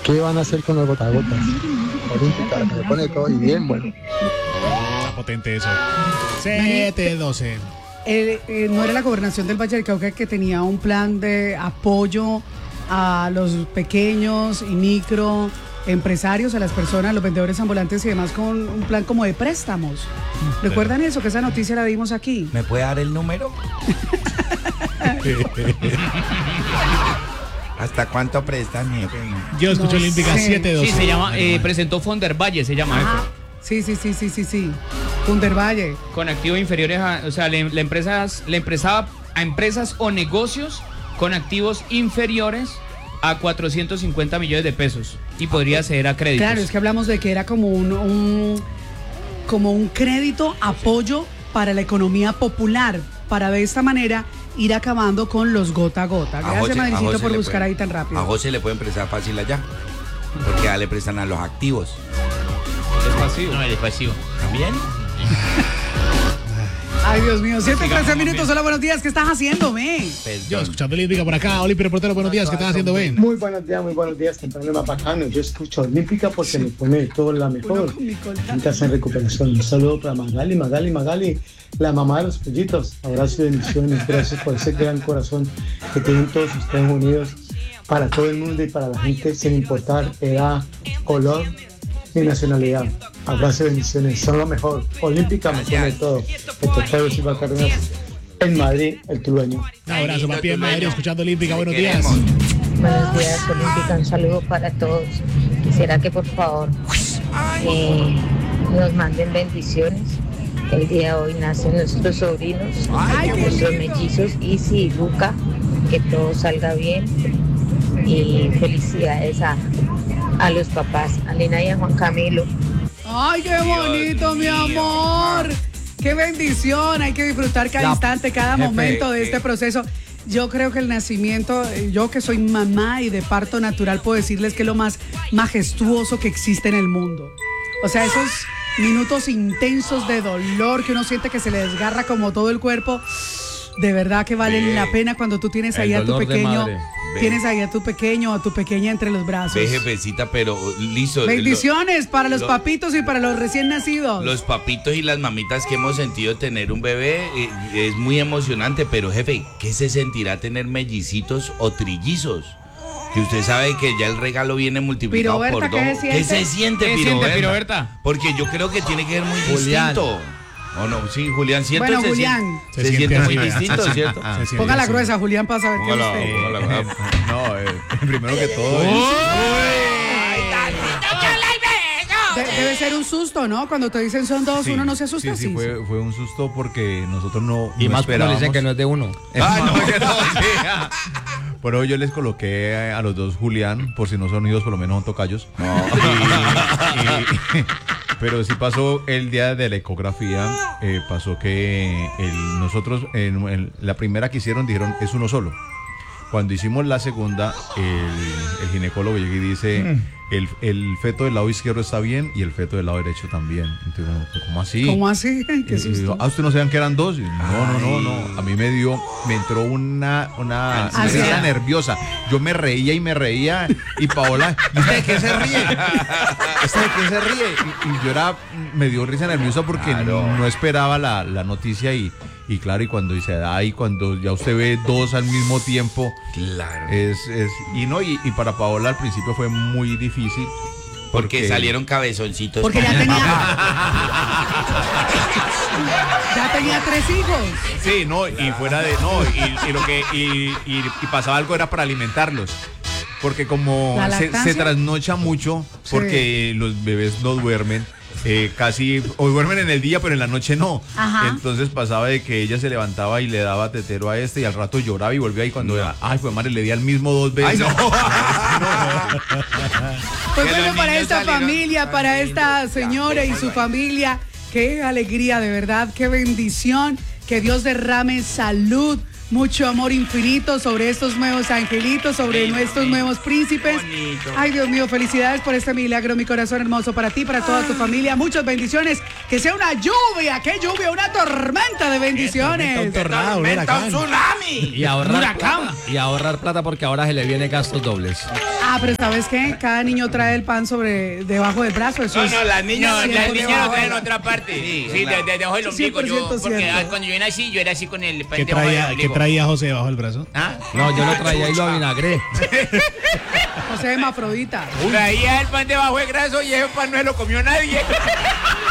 ¿Qué van a hacer con los gotagotas? Olímpica, me pone todo y bien, bueno. Está potente eso. 7-12. No era la gobernación del Valle del Cauca que tenía un plan de apoyo a los pequeños y micro empresarios, a las personas, los vendedores ambulantes y demás, con un plan como de préstamos. ¿Recuerdan eso? Que esa noticia la dimos aquí. ¿Me puede dar el número? ¿Hasta cuánto prestan, jefe? Yo escucho No Olímpica sé. 7-12. Sí, se llama, presentó Fondervalle, se llama Ajá. eso. Sí. Fundervalle. Con activos inferiores a, o sea, le empresaba a empresas o negocios con activos inferiores a 450 millones de pesos y podría ceder a créditos. Claro, es que hablamos de que era como un crédito apoyo para la economía popular, para de esta manera ir acabando con los gota a gota. Gracias, Madricito, por buscar ahí tan rápido. A José le pueden prestar fácil allá, porque ya le prestan a los activos. Es pasivo. No, el pasivo. ¿También? Ay, Dios mío, 7:13 minutos. Hola, buenos días. ¿Qué estás haciendo, me? Yo escuchando Olímpica por acá. Oli, reportero, buenos días. ¿Qué estás haciendo, Ben? Muy buenos días, temprano más bacano. Yo escucho Olímpica porque me pone todo la mejor. Estás en recuperación. Un saludo para Magali, la mamá de los pollitos. Abrazo y bendiciones. Gracias por ese gran corazón que tienen todos ustedes unidos para todo el mundo y para la gente sin importar edad, color ni nacionalidad. Abrazo y bendiciones. Son lo mejor. Olímpica me pone todo. Esto es Pedro Silva Cárdenas en Madrid, el tulueño. Un abrazo, papi, en Madrid, escuchando Olímpica. Buenos días. Buenos días, Olímpica, un saludo para todos. Quisiera que por favor nos manden bendiciones. El día de hoy nacen nuestros sobrinos, nuestros mellizos, Isi y Luca, que todo salga bien. Y felicidades a los papás, a Lina y a Juan Camilo. Ay, qué bonito, mi amor. Qué bendición. Hay que disfrutar cada instante, cada momento de este proceso. Yo creo que el nacimiento, yo que soy mamá y de parto natural, puedo decirles que es lo más majestuoso que existe en el mundo. O sea, esos minutos intensos de dolor que uno siente que se le desgarra como todo el cuerpo, de verdad que valen la pena cuando tú tienes ahí a tu pequeño. Tienes ahí a tu pequeño o a tu pequeña entre los brazos. Ve, jefecita, pero listo. Bendiciones para los papitos y para los recién nacidos. Los papitos y las mamitas que hemos sentido tener un bebé es muy emocionante, pero jefe, ¿qué se sentirá tener mellicitos o trillizos? Que usted sabe que ya el regalo viene multiplicado por dos. ¿Qué se siente, Piroberta? Porque yo creo que tiene que ser muy distinto. ¿O no? Sí, Julián, ¿cierto? Bueno, Julián. Se siente muy distinto, ¿cierto? Ponga la gruesa, Julián, para saber qué es usted. No, primero que todo. Debe ser un susto, ¿no? Cuando te dicen son dos, uno no se asusta. Sí, fue un susto porque nosotros no Y no más cuando le dicen esperábamos. que no es de uno. Pero yo les coloqué a los dos Julián, por si no son unidos, por lo menos son tocayos. Pero sí pasó el día de la ecografía, pasó que nosotros, en la primera que hicieron, dijeron, es uno solo. Cuando hicimos la segunda, el ginecólogo llega y dice, el feto del lado izquierdo está bien y el feto del lado derecho también. Entonces, ¿cómo así? ¿Cómo así? ¿Qué susto? ¿Usted no sabían que eran dos? Y, no. A mí me entró una ansiedad nerviosa. Yo me reía y Paola, ¿y usted de qué se ríe? ¿Usted de qué se ríe? Y yo me dio risa nerviosa porque no esperaba la noticia y claro, y cuando dice, cuando ya usted ve dos al mismo tiempo, claro. Y para Paola al principio fue muy difícil. Porque salieron cabezoncitos. Porque ya tenía 3 hijos. Sí, y fuera de, y pasaba algo era para alimentarlos. Porque como se trasnocha mucho, porque los bebés no duermen. Casi o duermen en el día pero en la noche no. Ajá. Entonces pasaba de que ella se levantaba y le daba tetero a y al rato lloraba y volvía y cuando fue madre, le di al mismo 2 veces. Ay, no. Pues bueno, para esta familia, para esta señora y su familia, qué alegría, de verdad, qué bendición, que Dios derrame salud mucho amor infinito sobre estos nuevos angelitos, sobre nuestros nuevos príncipes. Bonito. Ay, Dios mío, felicidades por este milagro, mi corazón hermoso, para ti, para toda tu familia. Muchas bendiciones. Que sea una lluvia, ¿qué lluvia? Una tormenta de bendiciones. Un tornado, un Un huracán. tsunami. Y ahorrar plata porque ahora se le vienen gastos dobles. Ah, pero ¿sabes qué? Cada niño trae el pan debajo del brazo. Eso es las niñas lo traen en otra parte. Sí, debajo del ombligo. 100% Porque cierto. cuando yo nací, yo era así con el pan ¿Qué debajo del traía, ombligo. ¿Qué traía José bajo el brazo? ¿Ah? No, yo lo traía y lo avinagré. José Hermafrodita. Traía el pan debajo del brazo y ese pan no se lo comió nadie.